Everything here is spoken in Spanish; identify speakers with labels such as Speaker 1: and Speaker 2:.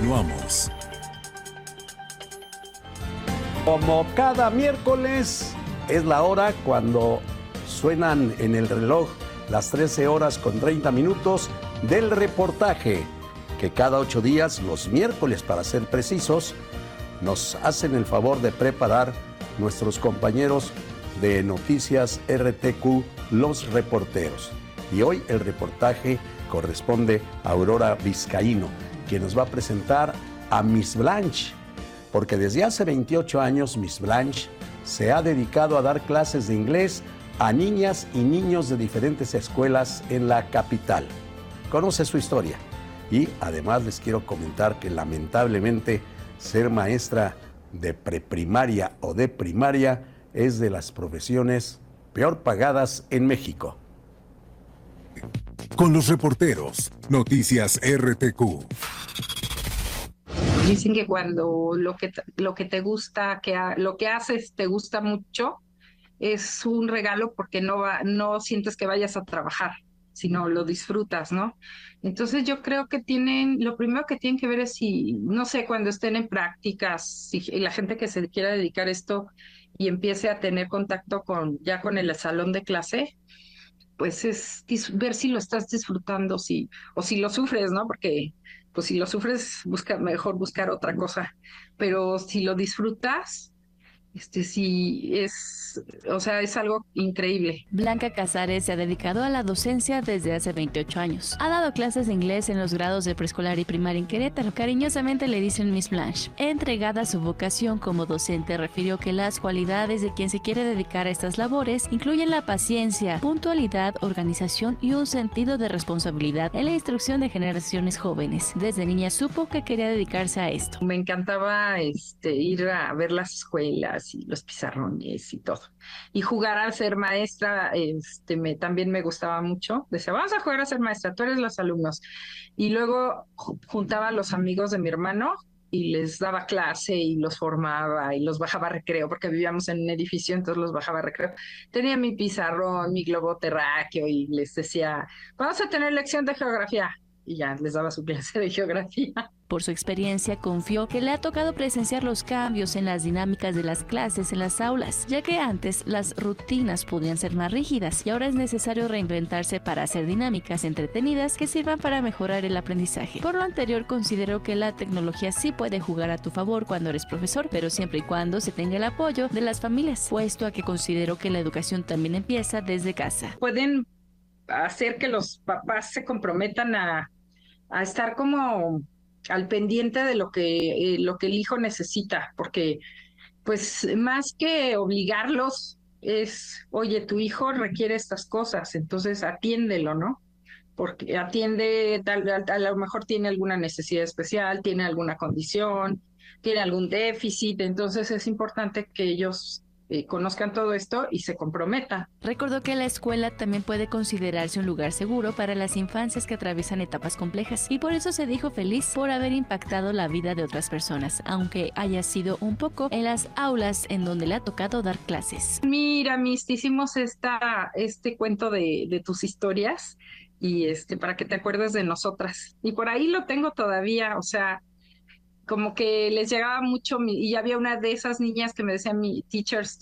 Speaker 1: Continuamos.
Speaker 2: Como cada miércoles, es la hora cuando suenan en el reloj las 13 horas con 30 minutos del reportaje, que cada 8 días, los miércoles para ser precisos, nos hacen el favor de preparar nuestros compañeros de Noticias RTQ, los reporteros. Y hoy el reportaje corresponde a Aurora Vizcaíno, quien nos va a presentar a Miss Blanche, porque desde hace 28 años Miss Blanche se ha dedicado a dar clases de inglés a niñas y niños de diferentes escuelas en la capital. Conoce su historia y además les quiero comentar que lamentablemente ser maestra de preprimaria o de primaria es de las profesiones peor pagadas en México.
Speaker 1: Con los reporteros, Noticias RTQ.
Speaker 3: Dicen que cuando lo que te gusta, lo que haces te gusta mucho, es un regalo porque no sientes que vayas a trabajar, sino lo disfrutas, ¿no? Entonces yo creo que lo primero que tienen que ver es si, no sé, cuando estén en prácticas, si la gente que se quiera dedicar a esto y empiece a tener contacto ya con el salón de clase, pues es ver si lo estás disfrutando, o si lo sufres, ¿no? Porque pues si lo sufres, mejor buscar otra cosa. Pero si lo disfrutas, sí o sea, es algo increíble.
Speaker 4: Blanca Casares se ha dedicado a la docencia desde hace 28 años. Ha dado clases de inglés en los grados de preescolar y primaria en Querétaro. Cariñosamente le dicen Miss Blanche. Entregada a su vocación como docente, refirió que las cualidades de quien se quiere dedicar a estas labores incluyen la paciencia, puntualidad, organización y un sentido de responsabilidad en la instrucción de generaciones jóvenes. Desde niña supo que quería dedicarse a esto.
Speaker 3: Me encantaba ir a ver las escuelas y los pizarrones y todo. Y jugar a ser maestra, también me gustaba mucho. Decía, vamos a jugar a ser maestra, tú eres los alumnos. Y luego juntaba a los amigos de mi hermano y les daba clase y los formaba y los bajaba a recreo, porque vivíamos en un edificio, entonces los bajaba a recreo. Tenía mi pizarrón, mi globo terráqueo y les decía, vamos a tener lección de geografía. Y ya les daba su clase de geografía.
Speaker 4: Por su experiencia, confió que le ha tocado presenciar los cambios en las dinámicas de las clases en las aulas, ya que antes las rutinas podían ser más rígidas y ahora es necesario reinventarse para hacer dinámicas entretenidas que sirvan para mejorar el aprendizaje. Por lo anterior, consideró que la tecnología sí puede jugar a tu favor cuando eres profesor, pero siempre y cuando se tenga el apoyo de las familias, puesto a que consideró que la educación también empieza desde casa.
Speaker 3: Pueden hacer que los papás se comprometan a estar como al pendiente de lo que el hijo necesita, porque pues más que obligarlos oye, tu hijo requiere estas cosas, entonces atiéndelo, ¿no? Porque a lo mejor tiene alguna necesidad especial, tiene alguna condición, tiene algún déficit, entonces es importante que ellos conozcan todo esto y se comprometan.
Speaker 4: Recordó que la escuela también puede considerarse un lugar seguro para las infancias que atraviesan etapas complejas y por eso se dijo feliz por haber impactado la vida de otras personas, aunque haya sido un poco en las aulas en donde le ha tocado dar clases.
Speaker 3: Mira, hicimos este cuento de tus historias y para que te acuerdes de nosotras. Y por ahí lo tengo todavía, o sea, como que les llegaba mucho, y había una de esas niñas que me decía mi teachers